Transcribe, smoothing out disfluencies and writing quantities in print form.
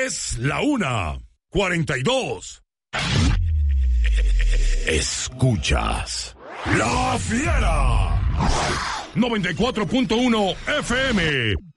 Es la 1:42. Escuchas La Fiera 94.1 FM.